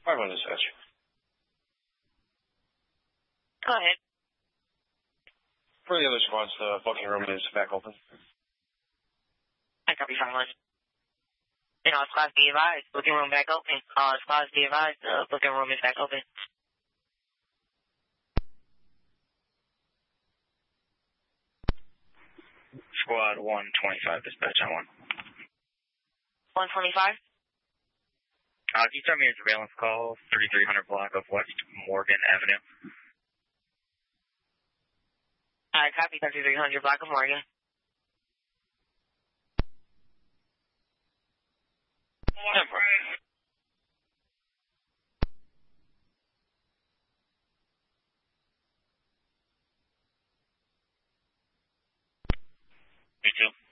5 on dispatch. Go ahead. For the other squads, the booking room is back open. I copy 5-1. All squads be advised, booking room back open. All squads be advised, booking room is back open. Squad 125, dispatch on 1. 125? Can you tell me a surveillance call, 3300 block of West Morgan Avenue? Alright, copy 3300 block of Morgan. Me too.